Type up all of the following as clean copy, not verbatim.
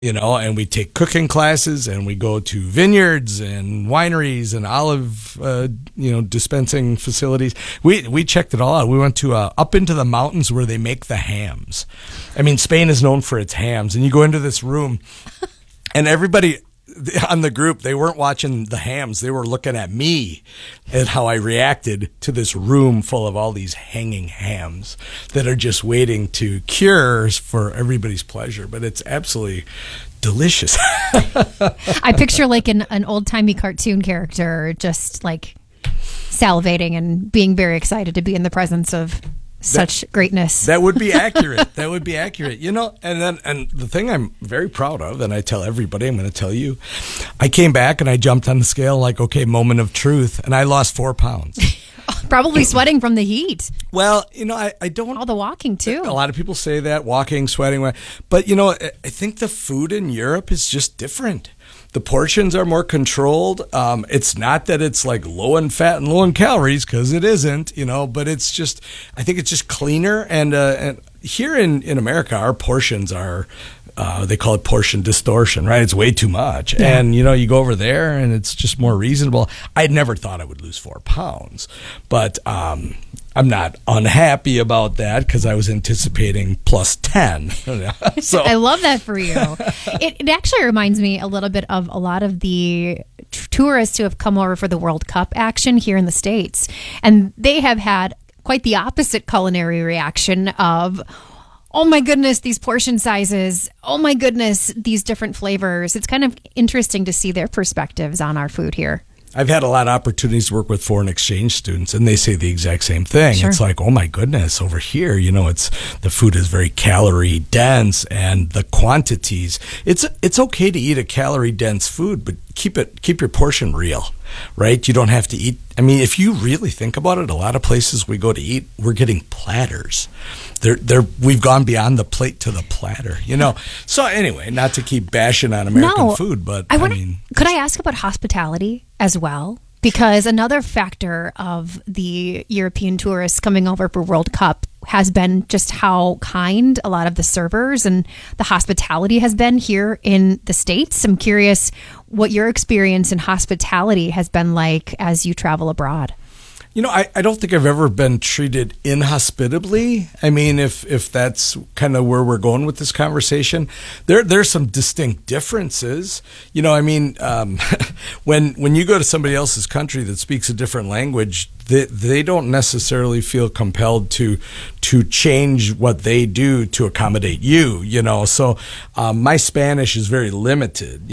And we take cooking classes, and we go to vineyards and wineries and olive, dispensing facilities. We checked it all out. We went to up into the mountains where they make the hams. I mean, Spain is known for its hams, and you go into this room, and everybody on the group, they weren't watching the hams. They were looking at me and how I reacted to this room full of all these hanging hams that are just waiting to cure for everybody's pleasure. But it's absolutely delicious. I picture like an old-timey cartoon character just like salivating and being very excited to be in the presence of such greatness. That would be accurate. And the thing I'm very proud of, and I tell everybody, I'm going to tell you, I came back and I jumped on the scale like, okay, moment of truth, and I lost 4 pounds. Probably sweating from the heat. Well, I don't. All the walking too. A lot of people say that, walking, sweating, but I think the food in Europe is just different. The portions are more controlled. It's not that it's like low in fat and low in calories, because it isn't, but it's just, I think it's just cleaner. And here in America, our portions are, they call it portion distortion, right? It's way too much. Yeah. And, you go over there and it's just more reasonable. I never thought I would lose 4 pounds, but I'm not unhappy about that because I was anticipating plus 10. So I love that for you. It actually reminds me a little bit of a lot of the tourists who have come over for the World Cup action here in the States. And they have had quite the opposite culinary reaction of, oh my goodness, these portion sizes. Oh my goodness, these different flavors. It's kind of interesting to see their perspectives on our food here. I've had a lot of opportunities to work with foreign exchange students, and they say the exact same thing. Sure. It's like, oh my goodness, over here, the food is very calorie dense, and the quantities. It's okay to eat a calorie dense food, but keep your portion real, right? You don't have to eat. I mean, if you really think about it, a lot of places we go to eat, we're getting platters. We've gone beyond the plate to the platter, So anyway, not to keep bashing on American food, but could I ask about hospitality as well? Because another factor of the European tourists coming over for World Cup has been just how kind a lot of the servers and the hospitality has been here in the States. I'm curious what your experience in hospitality has been like as you travel abroad. I don't think I've ever been treated inhospitably. I mean, if that's kind of where we're going with this conversation, there's some distinct differences. When you go to somebody else's country that speaks a different language, they don't necessarily feel compelled to change what they do to accommodate you. So my Spanish is very limited.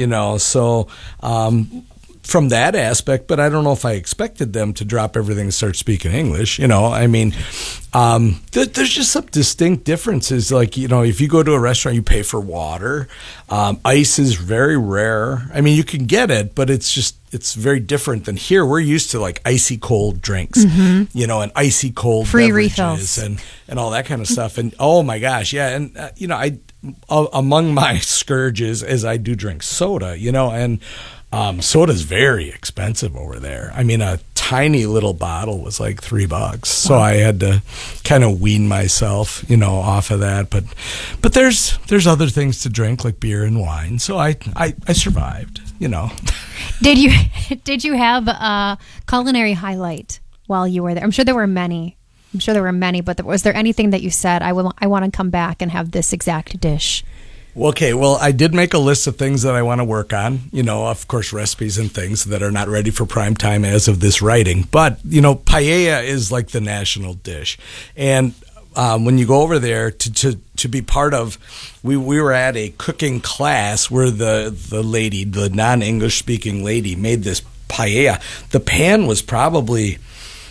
From that aspect, but I don't know if I expected them to drop everything and start speaking English. There's just some distinct differences. Like, if you go to a restaurant, you pay for water. Ice is very rare. I mean, you can get it, but it's very different than here. We're used to like icy cold drinks, and icy cold free beverages refills and all that kind of stuff. And oh my gosh, yeah. And among my scourges is I do drink soda, and soda's very expensive over there. I mean, a tiny little bottle was like $3. So I had to kind of wean myself, off of that. But there's other things to drink like beer and wine. So I survived, Did you have a culinary highlight while you were there? I'm sure there were many, but was there anything that you said, I want to come back and have this exact dish? Okay, well, I did make a list of things that I want to work on, of course, recipes and things that are not ready for prime time as of this writing. But, paella is like the national dish. And when you go over there to be part of, we were at a cooking class where the lady, the non-English speaking lady, made this paella. The pan was probably,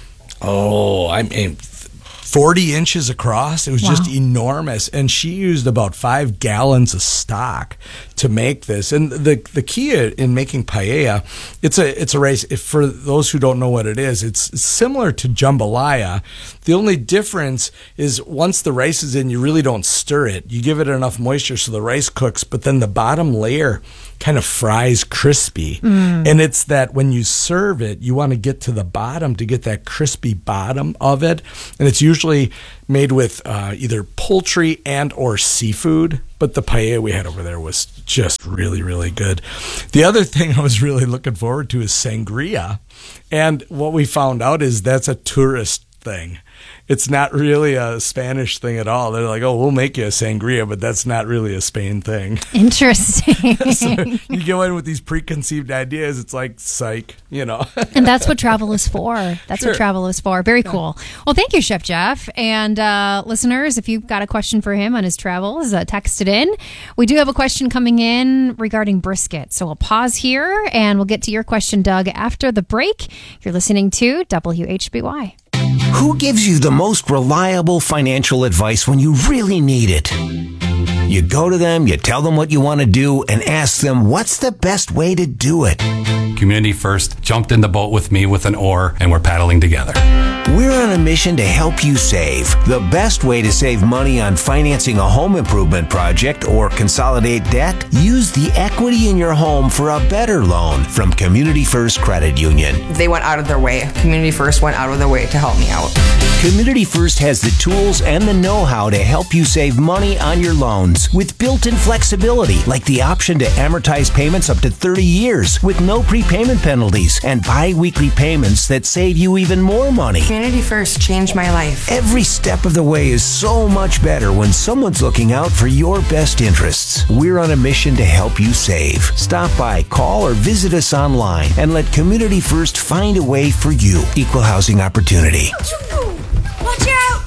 40 inches across. It was just enormous. And she used about 5 gallons of stock to make this. And the key in making paella, it's a rice. For those who don't know what it is, it's similar to jambalaya. The only difference is once the rice is in, you really don't stir it. You give it enough moisture so the rice cooks, but then the bottom layer kind of fries crispy. And it's that when you serve it, you want to get to the bottom to get that crispy bottom of it. And it's usually usually made with either poultry and or seafood, but the paella we had over there was just really, really good. The other thing I was really looking forward to is sangria. And what we found out is that's a tourist thing. It's not really a Spanish thing at all. They're like, oh, we'll make you a sangria, but that's not really a Spain thing. Interesting. So you go in with these preconceived ideas. It's like, psych, And that's what travel is for. That's what travel is for. Very cool. Well, thank you, Chef Jeff. And listeners, if you've got a question for him on his travels, text it in. We do have a question coming in regarding brisket. So we'll pause here and we'll get to your question, Doug, after the break. You're listening to WHBY. Who gives you the most reliable financial advice when you really need it? You go to them, you tell them what you want to do, and ask them what's the best way to do it. Community First jumped in the boat with me with an oar, and we're paddling together. We're on a mission to help you save. The best way to save money on financing a home improvement project or consolidate debt? Use the equity in your home for a better loan from Community First Credit Union. They went out of their way. Community First went out of their way to help me out. Community First has the tools and the know-how to help you save money on your loans with built-in flexibility, like the option to amortize payments up to 30 years with no prepayment penalties and bi-weekly payments that save you even more money. Community First changed my life. Every step of the way is so much better when someone's looking out for your best interests. We're on a mission to help you save. Stop by, call, or visit us online and let Community First find a way for you. Equal housing opportunity. Watch out!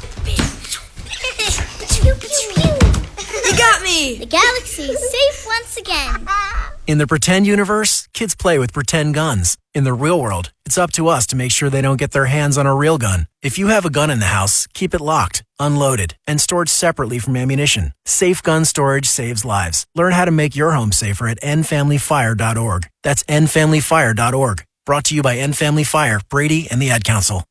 Pew, pew, pew. You got me! The galaxy is safe once again. In the pretend universe, kids play with pretend guns. In the real world, it's up to us to make sure they don't get their hands on a real gun. If you have a gun in the house, keep it locked, unloaded, and stored separately from ammunition. Safe gun storage saves lives. Learn how to make your home safer at endfamilyfire.org. That's endfamilyfire.org. Brought to you by End Family Fire, Brady, and the Ad Council.